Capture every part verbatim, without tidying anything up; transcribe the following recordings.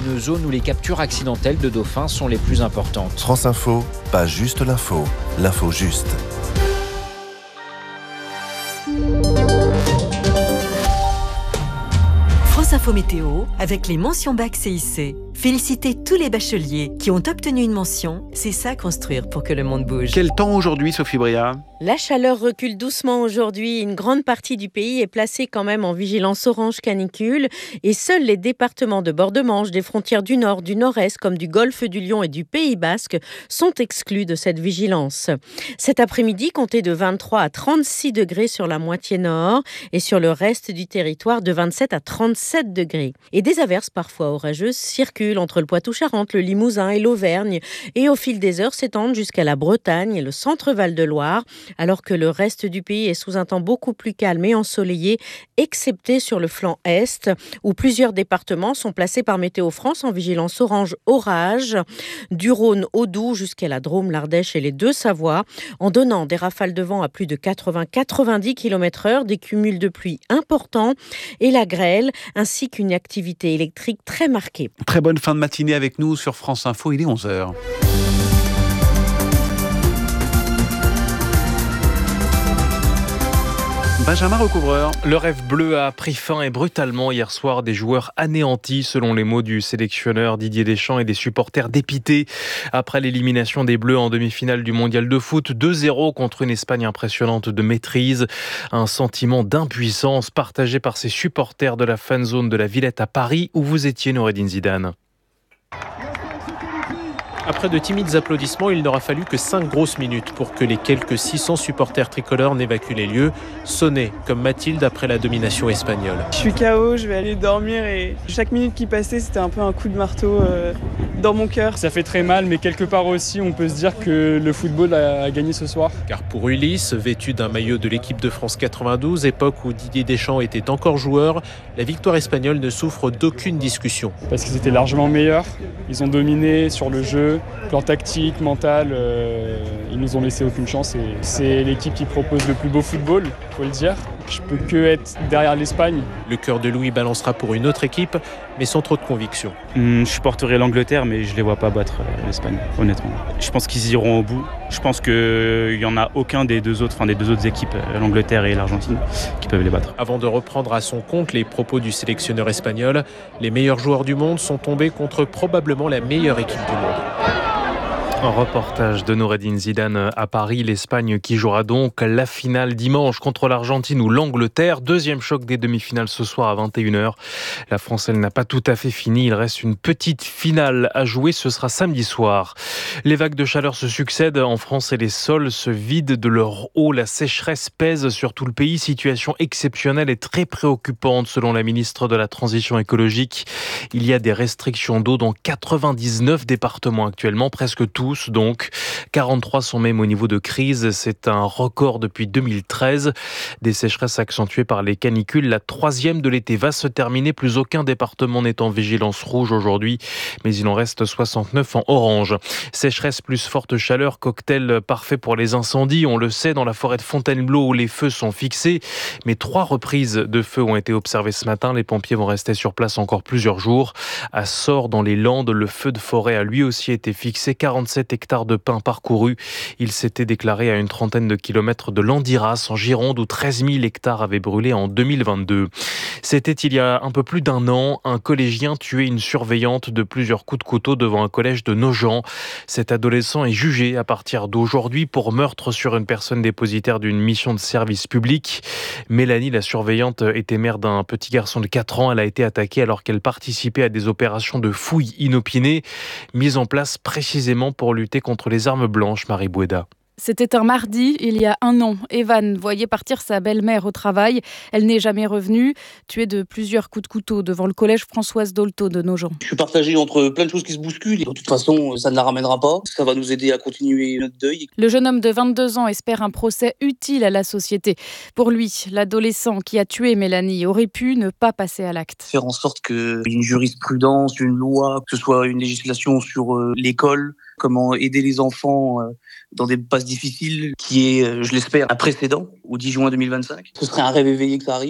une zone où les captures accidentelles de dauphins sont les plus importantes. France Info, pas juste l'info, l'info juste. France Info Météo avec les mentions bac C I C. Félicitez tous les bacheliers qui ont obtenu une mention. C'est ça construire pour que le monde bouge. Quel temps aujourd'hui, Sophie Bria ? La chaleur recule doucement aujourd'hui. Une grande partie du pays est placée quand même en vigilance orange canicule. Et seuls les départements de bord de Manche, des frontières du nord, du nord-est, comme du golfe du Lion et du Pays Basque, sont exclus de cette vigilance. Cet après-midi, comptez de vingt-trois à trente-six degrés sur la moitié nord et sur le reste du territoire de vingt-sept à trente-sept degrés. Et des averses parfois orageuses circulent entre le Poitou-Charentes, le Limousin et l'Auvergne. Et au fil des heures s'étendent jusqu'à la Bretagne et le centre-Val de Loire, alors que le reste du pays est sous un temps beaucoup plus calme et ensoleillé, excepté sur le flanc est, où plusieurs départements sont placés par Météo France en vigilance orange orage, du Rhône au Doubs jusqu'à la Drôme, l'Ardèche et les Deux-Savoies, en donnant des rafales de vent à plus de quatre-vingts à quatre-vingt-dix kilomètres heure, des cumuls de pluie importants et la grêle, ainsi qu'une activité électrique très marquée. Très bonne fin de matinée avec nous sur France Info, il est onze heures. Benjamin Recouvreur. Le rêve bleu a pris fin et brutalement hier soir. Des joueurs anéantis, selon les mots du sélectionneur Didier Deschamps, et des supporters dépités après l'élimination des Bleus en demi-finale du mondial de foot. deux zéro contre une Espagne impressionnante de maîtrise. Un sentiment d'impuissance partagé par ces supporters de la fanzone de la Villette à Paris, où vous étiez, Noureddine Zidane. Après de timides applaudissements, il n'aura fallu que cinq grosses minutes pour que les quelques six cents supporters tricolores n'évacuent les lieux, sonnés comme Mathilde après la domination espagnole. Je suis K O, je vais aller dormir et chaque minute qui passait, c'était un peu un coup de marteau euh, dans mon cœur. Ça fait très mal, mais quelque part aussi, on peut se dire que le football a gagné ce soir. Car pour Ulysse, vêtu d'un maillot de l'équipe de France quatre-vingt-douze, époque où Didier Deschamps était encore joueur, la victoire espagnole ne souffre d'aucune discussion. Parce qu'ils étaient largement meilleurs, ils ont dominé sur le jeu. Plan tactique, mental, euh, ils nous ont laissé aucune chance et c'est l'équipe qui propose le plus beau football, il faut le dire. Je peux que être derrière l'Espagne. Le cœur de Louis balancera pour une autre équipe, mais sans trop de conviction. Mmh, je supporterai l'Angleterre, mais je ne les vois pas battre euh, l'Espagne, honnêtement. Je pense qu'ils iront au bout. Je pense qu'il n'y en a aucun des deux autres, enfin des deux autres équipes, l'Angleterre et l'Argentine, qui peuvent les battre. Avant de reprendre à son compte les propos du sélectionneur espagnol, les meilleurs joueurs du monde sont tombés contre probablement la meilleure équipe du monde. Un reportage de Noureddine Zidane à Paris. L'Espagne qui jouera donc la finale dimanche contre l'Argentine ou l'Angleterre. Deuxième choc des demi-finales ce soir à vingt et une heures. La France, elle n'a pas tout à fait fini. Il reste une petite finale à jouer. Ce sera samedi soir. Les vagues de chaleur se succèdent en France et les sols se vident de leur eau. La sécheresse pèse sur tout le pays. Situation exceptionnelle et très préoccupante selon la ministre de la Transition écologique. Il y a des restrictions d'eau dans quatre-vingt-dix-neuf départements actuellement, presque tous. Donc, quarante-trois sont même au niveau de crise. C'est un record depuis deux mille treize. Des sécheresses accentuées par les canicules. La troisième de l'été va se terminer. Plus aucun département n'est en vigilance rouge aujourd'hui, mais il en reste soixante-neuf en orange. Sécheresse plus forte chaleur, cocktail parfait pour les incendies. On le sait, dans la forêt de Fontainebleau où les feux sont fixés, mais trois reprises de feux ont été observées ce matin. Les pompiers vont rester sur place encore plusieurs jours. À Sort, dans les Landes, le feu de forêt a lui aussi été fixé. quarante-sept hectares de pins parcourus. Il s'était déclaré à une trentaine de kilomètres de Landiras, en Gironde, où treize mille hectares avaient brûlé en deux mille vingt-deux. C'était il y a un peu plus d'un an. Un collégien tuait une surveillante de plusieurs coups de couteau devant un collège de Nogent. Cet adolescent est jugé à partir d'aujourd'hui pour meurtre sur une personne dépositaire d'une mission de service public. Mélanie, la surveillante, était mère d'un petit garçon de quatre ans. Elle a été attaquée alors qu'elle participait à des opérations de fouilles inopinées, mises en place précisément pour lutter contre les armes blanches. Marie Boueda. C'était un mardi, il y a un an. Evan voyait partir sa belle-mère au travail. Elle n'est jamais revenue, tuée de plusieurs coups de couteau devant le collège Françoise Dolto de Nogent. Je suis partagé entre plein de choses qui se bousculent. De toute façon, ça ne la ramènera pas. Ça va nous aider à continuer notre deuil. Le jeune homme de vingt-deux ans espère un procès utile à la société. Pour lui, l'adolescent qui a tué Mélanie aurait pu ne pas passer à l'acte. Faire en sorte qu'il y ait une jurisprudence, une loi, que ce soit une législation sur euh, l'école, comment aider les enfants euh, dans des passes difficiles, qui est, je l'espère, un précédent au dix juin deux mille vingt-cinq. Ce serait un rêve éveillé que ça arrive.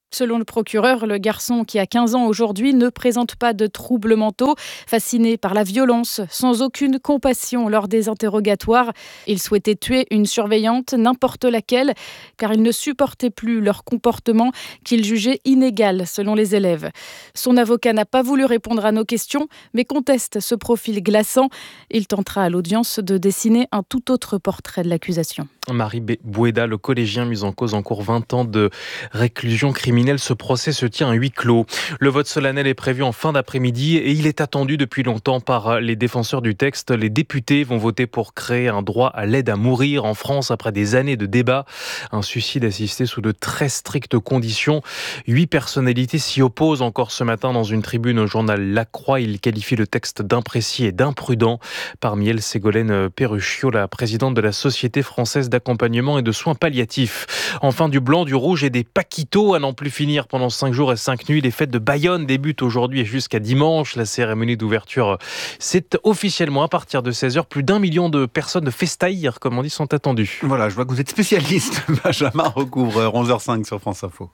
Selon le procureur, le garçon qui a quinze ans aujourd'hui ne présente pas de troubles mentaux. Fasciné par la violence, sans aucune compassion lors des interrogatoires, il souhaitait tuer une surveillante, n'importe laquelle, car il ne supportait plus leur comportement qu'il jugeait inégal selon les élèves. Son avocat n'a pas voulu répondre à nos questions, mais conteste ce profil glaçant. Il tentera à l'audience de dessiner un tout autre portrait de l'accusation. Marie Bouéda, le collégien mis en cause, encourt vingt ans de réclusion criminelle. Ce procès se tient à huis clos. Le vote solennel est prévu en fin d'après-midi et il est attendu depuis longtemps par les défenseurs du texte. Les députés vont voter pour créer un droit à l'aide à mourir en France après des années de débats. Un suicide assisté sous de très strictes conditions. Huit personnalités s'y opposent encore ce matin dans une tribune au journal La Croix. Ils qualifient le texte d'imprécis et d'imprudent. Parmi elles, Ségolène Perruccio, la présidente de la Société française d'accompagnement et de soins palliatifs. Enfin, du blanc, du rouge et des paquitos à n'en plus finir pendant cinq jours et cinq nuits. Les fêtes de Bayonne débutent aujourd'hui et jusqu'à dimanche. La cérémonie d'ouverture, c'est officiellement à partir de seize heures. Plus d'un million de personnes de festaïr, comme on dit, sont attendues. Voilà, je vois que vous êtes spécialiste, Benjamin Recouvreur, onze heures cinq sur France Info.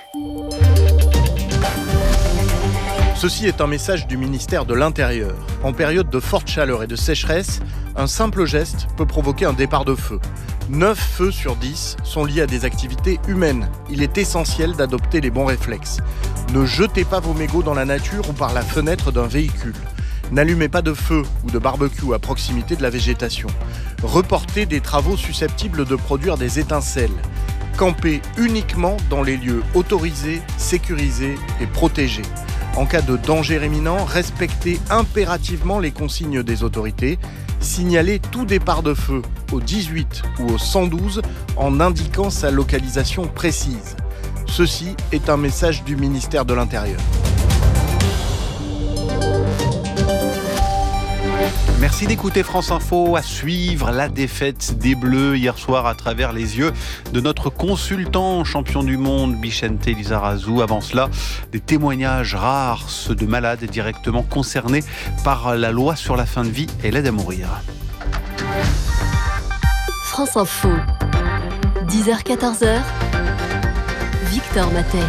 Ceci est un message du ministère de l'Intérieur. En période de forte chaleur et de sécheresse, un simple geste peut provoquer un départ de feu. neuf feux sur dix sont liés à des activités humaines. Il est essentiel d'adopter les bons réflexes. Ne jetez pas vos mégots dans la nature ou par la fenêtre d'un véhicule. N'allumez pas de feu ou de barbecue à proximité de la végétation. Reportez des travaux susceptibles de produire des étincelles. Campez uniquement dans les lieux autorisés, sécurisés et protégés. En cas de danger imminent, respectez impérativement les consignes des autorités. Signalez tout départ de feu au dix-huit ou au cent douze en indiquant sa localisation précise. Ceci est un message du ministère de l'Intérieur. Merci d'écouter France Info, à suivre la défaite des Bleus hier soir à travers les yeux de notre consultant champion du monde, Bichente Lizarazu. Avant cela, des témoignages rares, ceux de malades directement concernés par la loi sur la fin de vie et l'aide à mourir. France Info, dix heures quatorze heures, Victor Matet.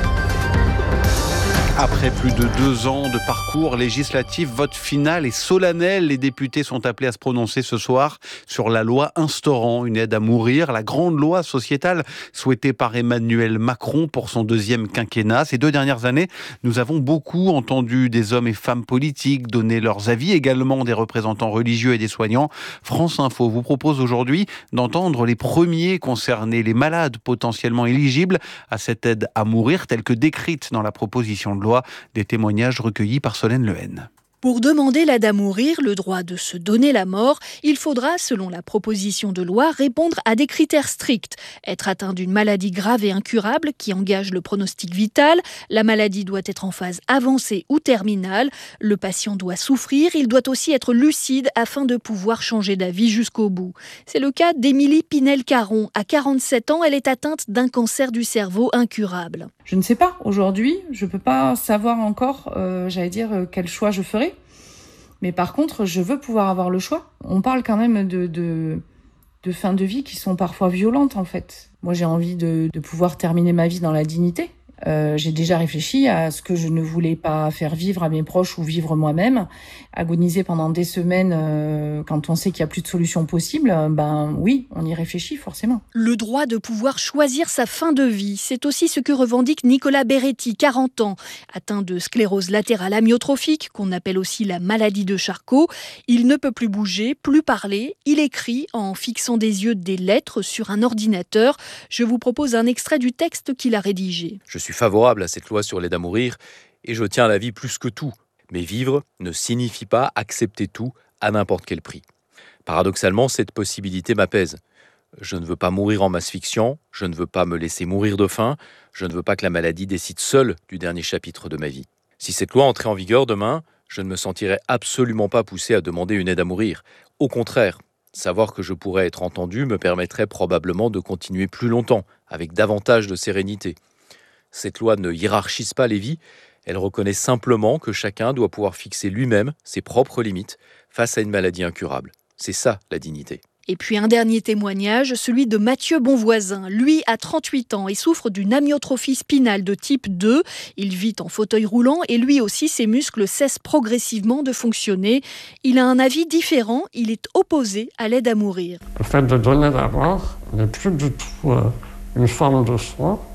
Après plus de deux ans de parcours législatif, vote final et solennel, les députés sont appelés à se prononcer ce soir sur la loi instaurant une aide à mourir, la grande loi sociétale souhaitée par Emmanuel Macron pour son deuxième quinquennat. Ces deux dernières années, nous avons beaucoup entendu des hommes et femmes politiques donner leurs avis, également des représentants religieux et des soignants. France Info vous propose aujourd'hui d'entendre les premiers concernés, les malades potentiellement éligibles à cette aide à mourir, telle que décrite dans la proposition de loi. Des témoignages recueillis par Solène Lehen. Pour demander l'aide à mourir, le droit de se donner la mort, il faudra, selon la proposition de loi, répondre à des critères stricts. Être atteint d'une maladie grave et incurable qui engage le pronostic vital, la maladie doit être en phase avancée ou terminale, le patient doit souffrir, il doit aussi être lucide afin de pouvoir changer d'avis jusqu'au bout. C'est le cas d'Émilie Pinel-Caron. À quarante-sept ans, elle est atteinte d'un cancer du cerveau incurable. Je ne sais pas. Aujourd'hui, je ne peux pas savoir encore, euh, j'allais dire, euh, quel choix je ferai. Mais par contre, je veux pouvoir avoir le choix. On parle quand même de, de, de fins de vie qui sont parfois violentes, en fait. Moi, j'ai envie de, de pouvoir terminer ma vie dans la dignité. Euh, j'ai déjà réfléchi à ce que je ne voulais pas faire vivre à mes proches ou vivre moi-même. Agoniser pendant des semaines euh, quand on sait qu'il n'y a plus de solution possible, ben oui, on y réfléchit forcément. Le droit de pouvoir choisir sa fin de vie, c'est aussi ce que revendique Nicolas Beretti, quarante ans. Atteint de sclérose latérale amyotrophique, qu'on appelle aussi la maladie de Charcot, il ne peut plus bouger, plus parler. Il écrit en fixant des yeux des lettres sur un ordinateur. Je vous propose un extrait du texte qu'il a rédigé. Je suis favorable à cette loi sur l'aide à mourir et je tiens à la vie plus que tout. Mais vivre ne signifie pas accepter tout à n'importe quel prix. Paradoxalement, cette possibilité m'apaise. Je ne veux pas mourir en m'asphyxiant, je ne veux pas me laisser mourir de faim, je ne veux pas que la maladie décide seule du dernier chapitre de ma vie. Si cette loi entrait en vigueur demain, je ne me sentirais absolument pas poussé à demander une aide à mourir. Au contraire, savoir que je pourrais être entendu me permettrait probablement de continuer plus longtemps, avec davantage de sérénité. Cette loi ne hiérarchise pas les vies, elle reconnaît simplement que chacun doit pouvoir fixer lui-même ses propres limites face à une maladie incurable. C'est ça la dignité. Et puis un dernier témoignage, celui de Mathieu Bonvoisin. Lui a trente-huit ans et souffre d'une amyotrophie spinale de type deux. Il vit en fauteuil roulant et lui aussi ses muscles cessent progressivement de fonctionner. Il a un avis différent, il est opposé à l'aide à mourir. Le fait de donner la mort n'est plus du tout euh, une forme de soin.